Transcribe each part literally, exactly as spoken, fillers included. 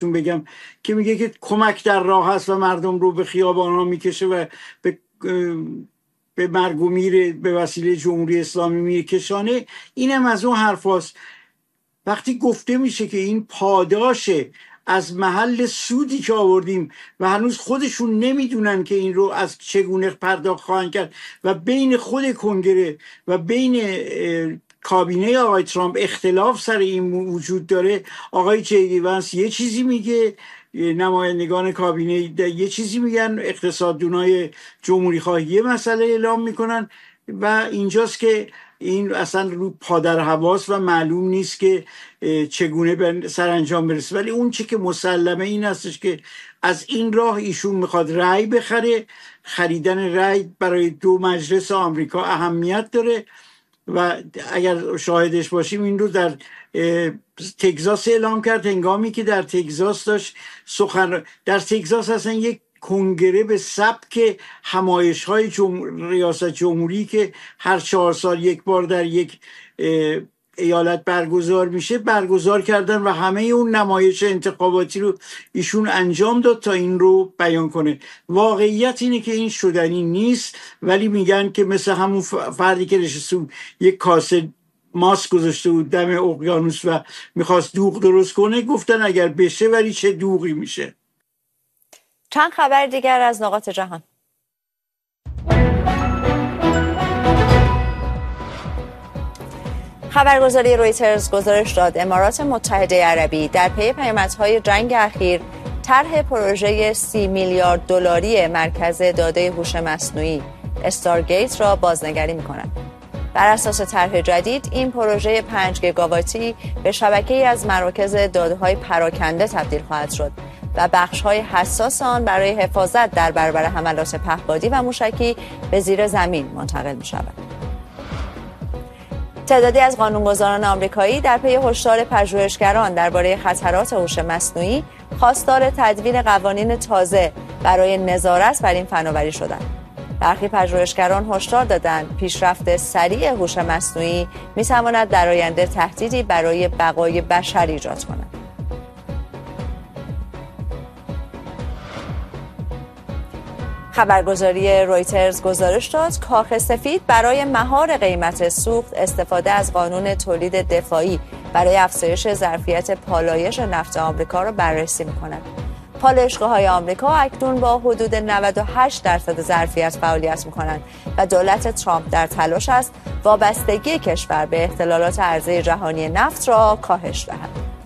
بگم که میگه که کمک در راه هست و مردم رو به خیابان‌ها میکشه و به به مرگ و میر به وسیله جمهوری اسلامی میکشانه. اینم از اون حرف هست. وقتی گفته میشه که این پاداشه از محل سودی که آوردیم و هنوز خودشون نمیدونن که این رو از چگونه پرداخت خواهند کرد و بین خود کنگره و بین کابینه آقای ترامپ اختلاف سر این وجود داره. آقای جی وانس یه چیزی میگه، نمایندگان کابینه یه چیزی میگن، اقتصاددونای جمهوری خواهی یه مسئله اعلام میکنن و اینجاست که این اصلا رو پادر حواس و معلوم نیست که چگونه به سرانجام برسه. ولی اون چی که مسلمه این هستش که از این راه ایشون میخواد رأی بخره. خریدن رأی برای دو مجلس آمریکا اهمیت داره و اگر شاهدش باشیم این رو در تگزاس اعلام کرد، هنگامی که در تگزاس داشت سخن. در تگزاس اصلا یک کنگره به سبک همایش های جمهور... ریاست جمهوری که هر چهار سال یک بار در یک ایالت برگزار میشه برگزار کردن و همه اون نمایش انتخاباتی رو ایشون انجام داد تا این رو بیان کنه. واقعیت اینه که این شدنی نیست، ولی میگن که مثل همون فردی که نشسته بود یک کاسه ماست گذاشته بود دم اقیانوس و میخواست دوغ درست کنه، گفتن اگر بشه ولی چه دوغی میشه. چند خبر دیگر از نقاط جهان. خبرگزاری رویترز گزارش داد امارات متحده عربی در پی پیامدهای جنگ اخیر طرح پروژه سی میلیارد دلاری مرکز داده هوش مصنوعی استارگیت را بازنگری می‌کند. بر اساس طرح جدید این پروژه پنج گیگاواتی به شبکه‌ای از مراکز داده‌های پراکنده تبدیل خواهد شد و بخش‌های حساس آن برای حفاظت در برابر حملات پهپادی و موشکی به زیر زمین منتقل می‌شود. تعدادی از قانونگذاران آمریکایی در پی هشدار پژوهشگران درباره خطرات هوش مصنوعی خواستار تدوین قوانین تازه برای نظارت بر این فناوری شدند. برخی پژوهشگران هشدار دادند پیشرفت سریع هوش مصنوعی می‌تواند در آینده تهدیدی برای بقای بشر ایجاد کند. خبرگزاری رویترز گزارش داد کاخ سفید برای مهار قیمت سوخت استفاده از قانون تولید دفاعی برای افزایش ظرفیت پالایش نفت آمریکا را بررسی می‌کند. پالایشگاه‌های آمریکا اکنون با حدود نود و هشت درصد ظرفیت فعالیت می‌کنند و دولت ترامپ در تلاش است وابستگی کشور به اختلالات عرضه جهانی نفت را کاهش دهد.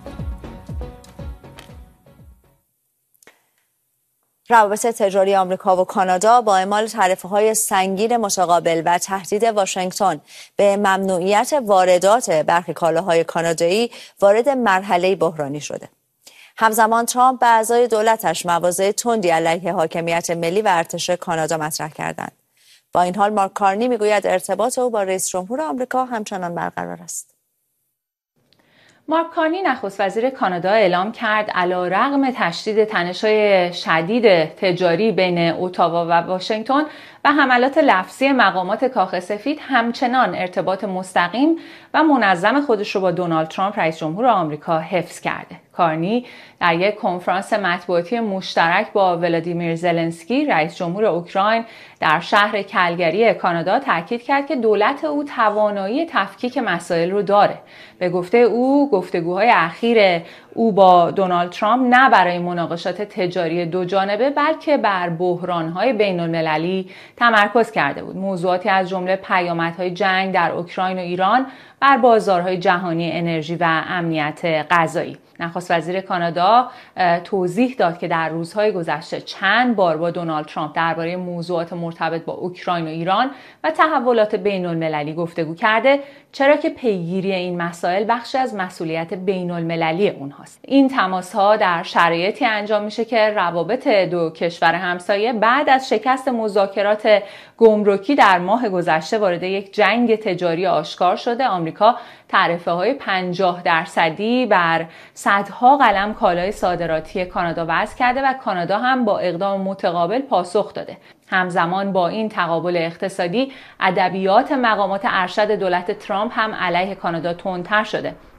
روابط تجاری آمریکا و کانادا با اعمال تعرفه‌های سنگین متقابل و تهدید واشنگتن به ممنوعیت واردات برخی کالاهای کانادایی وارد مرحله بحرانی شده. همزمان ترامپ به اعضای دولتش مواضع تندی علیه حاکمیت ملی و ارتش کانادا مطرح کردند. با این حال مارک کارنی میگوید ارتباط او با رئیس جمهور آمریکا همچنان برقرار است. مارک کارنی نخست وزیر کانادا اعلام کرد علیرغم تشدید تنش‌های شدید تجاری بین اتاوا و واشنگتن و حملات لفظی مقامات کاخ سفید همچنان ارتباط مستقیم و منظم خودش رو با دونالد ترامپ رئیس جمهور آمریکا حفظ کرده. کارنی در یک کنفرانس مطبوعاتی مشترک با ولادیمیر زلنسکی رئیس جمهور اوکراین در شهر کلگری کانادا تاکید کرد که دولت او توانایی تفکیک مسائل رو داره. به گفته او گفتگوهای اخیر او با دونالد ترامپ نه برای مناقشات تجاری دو جانبه بلکه بر بحران‌های بین‌المللی تمرکز کرده بود. موضوعاتی از جمله پیامدهای جنگ در اوکراین و ایران بر بازارهای جهانی انرژی و امنیت غذایی. نخست وزیر کانادا توضیح داد که در روزهای گذشته چند بار با دونالد ترامپ درباره موضوعات مرتبط با اوکراین و ایران و تحولات بین المللی گفتگو کرده، چرا که پیگیری این مسائل بخشی از مسئولیت بین المللی اونهاست. این تماس‌ها در شرایطی انجام میشه که روابط دو کشور همسایه بعد از شکست مذاکرات گمرکی در ماه گذشته وارد یک جنگ تجاری آشکار شده. آمریکا تعرفه‌های پنجاه درصدی بر صدها قلم کالای صادراتی کانادا وضع کرده و کانادا هم با اقدام متقابل پاسخ داده. همزمان با این تقابل اقتصادی ادبیات مقامات ارشد دولت ترامپ هم علیه کانادا تندتر شده.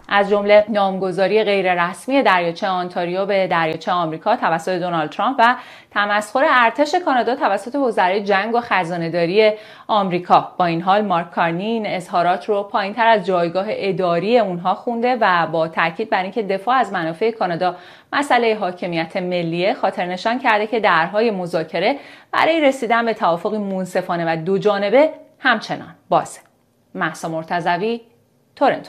از جمله نامگذاری غیررسمی دریاچه آنتاریو به دریاچه آمریکا توسط دونالد ترامپ و تمسخر ارتش کانادا توسط وزرای جنگ و خزانه‌داری آمریکا. با این حال مارک کارنی این اظهارات رو پایین‌تر از جایگاه اداری اونها خونده و با تاکید بر اینکه دفاع از منافع کانادا مسئله حاکمیت ملیه، خاطر نشان کرده که درهای مذاکره برای رسیدن به توافقی منصفانه و دو جانبه همچنان بازه. مهسا مرتضوی، تورنتو.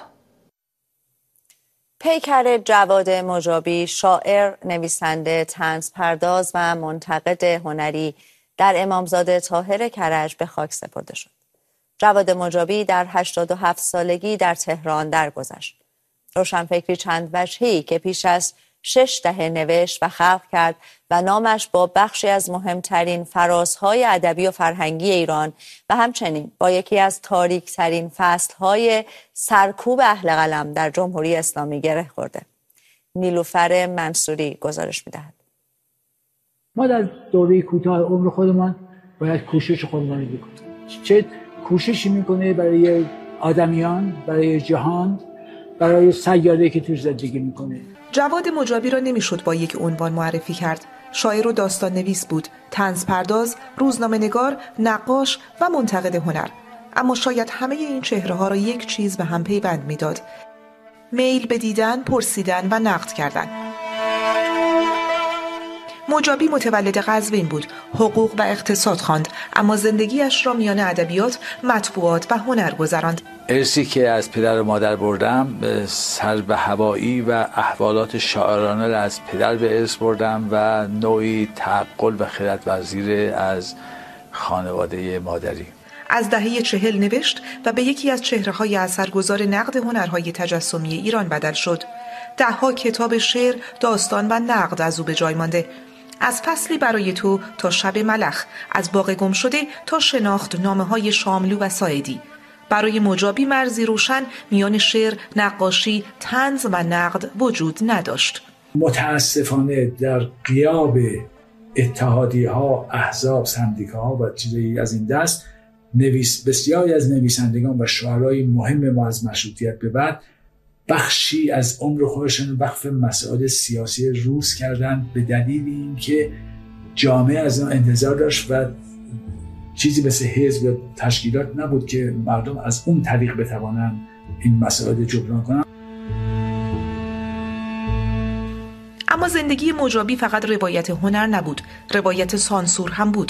پیکر جواد مجابی، شاعر، نویسنده، طنز پرداز و منتقد هنری، در امامزاده طاهر کرج به خاک سپرده شد. جواد مجابی در هشتاد و هفت سالگی در تهران درگذشت. روشنفکری چند وجهی که پیش از شش دهه نوشت و خلق کرد و نامش با بخشی از مهمترین فرازهای ادبی و فرهنگی ایران و همچنین با یکی از تاریکترین فصلهای سرکوب اهل قلم در جمهوری اسلامی گره خورده. نیلوفر منصوری گزارش می‌دهد. ما در دوره کوتاه عمر خودمان باید کوشش خودمان رو بکنیم. چه کوششی میکنه برای آدمیان، برای جهان، برای سیاره‌ای که توش زندگی میکنه. جواد مجابی را نمیشد با یک عنوان معرفی کرد. شاعر و داستان نویس بود، طنز پرداز، روزنامه نگار، نقاش و منتقد هنر. اما شاید همه این چهره ها را یک چیز به هم پیوند میداد: میل به دیدن، پرسیدن و نقد کردن. مجابی متولد قزوین بود، حقوق و اقتصاد خواند، اما زندگیش را میان ادبیات، مطبوعات و هنر گذراند. ارثی که از پدر و مادر بردم، سر به هوایی و احوالات شاعرانه را از پدر به ارث بردم و نوعی تعقل و خردورزی از خانواده مادری. از دهه چهل نوشت و به یکی از چهره‌های اثرگذار نقد هنرهای تجسمی ایران بدل شد. ده‌ها کتاب شعر، داستان و نقد از او به جای مانده. از فصلی برای تو تا شب ملخ، از باغ گم شده تا شناخت نامه‌های شاملو و ساعدی. برای مجابی مرزی روشن میان شعر، نقاشی، طنز و نقد وجود نداشت. متاسفانه در غیاب اتحادیه‌ها، احزاب، سندیکاها و چیزی از این دست، نویس بسیاری از نویسندگان و شاعرای مهم ما از مشروطیت به بعد بخشی از عمر خودشون وقف مسائل سیاسی روز کردن به دلیل اینکه جامعه از آن انتظار داشت و چیزی مثل حزب و تشکیلات نبود که مردم از اون طریق بتوانن این مسائل جبران کنن. اما زندگی مجابی فقط روایت هنر نبود، روایت سانسور هم بود.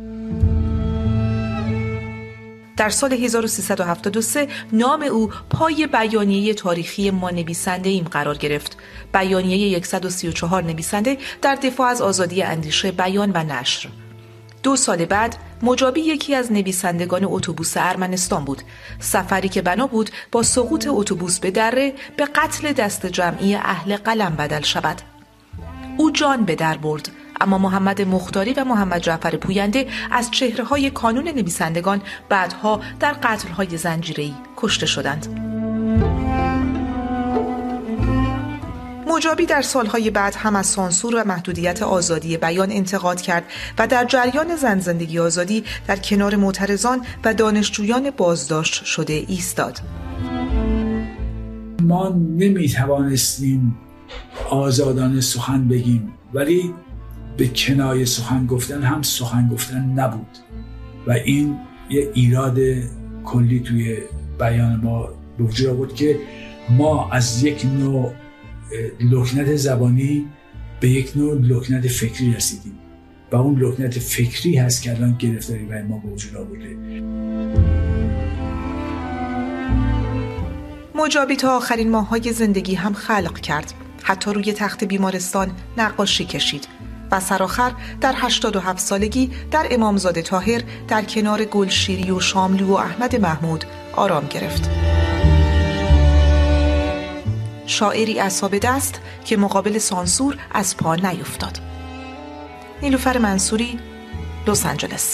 در سال هزار و سیصد و هفتاد و سه نام او پای بیانیه تاریخی ما نویسنده ایم قرار گرفت. بیانیه صد و سی و چهار نویسنده در دفاع از آزادی اندیشه، بیان و نشر. دو سال بعد مجابی یکی از نویسندگان اتوبوس ارمنستان بود. سفری که بنا بود با سقوط اتوبوس به دره به قتل دست جمعی اهل قلم بدل شود. او جان به در برد، اما محمد مختاری و محمد جعفر پوینده از چهره‌های کانون نویسندگان بعدها در قتل‌های زنجیره‌ای کشته شدند. مجابی در سالهای بعد هم از سانسور و محدودیت آزادی بیان انتقاد کرد و در جریان زن زندگی آزادی در کنار معترضان و دانشجویان بازداشت شده ایستاد. ما نمی‌توانستیم آزادانه سخن بگیم، ولی به کنایه سخن گفتن هم سخن گفتن نبود و این یه ایراد کلی توی بیان ما به وجود آورد که ما از یک نوع لکنت زبانی به یک نوع لکنت فکری رسیدیم و اون لکنت فکری هست که الان گرفتاری برای ما به وجود آورده. مجابی تا آخرین ماه‌های زندگی هم خلق کرد. حتی روی تخت بیمارستان نقاشی کشید و سرآخر در هشتاد و هفت سالگی در امامزاده طاهر در کنار گلشیری و شاملو و احمد محمود آرام گرفت. شاعری اعصاب دست که مقابل سانسور از پا نیفتاد. نیلوفر منصوری، لس آنجلس.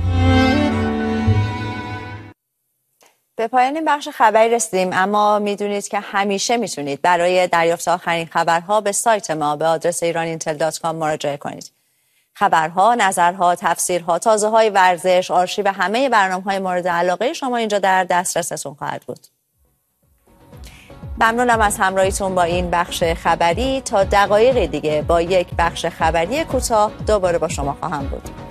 به پایان این بخش خبری رسیدیم، اما میدونید که همیشه میتونید برای دریافت آخرین خبرها به سایت ما به آدرس ایران اینتل دات کام مراجعه کنید. خبرها، نظرها، تفسیرها، تازه‌های ورزش، آرشیو همه برنامه‌های مورد علاقه شما اینجا در دسترستون خواهد بود. ممنونم از همراهیتون با این بخش خبری. تا دقایق دیگه با یک بخش خبری کوتاه دوباره با شما خواهم بود.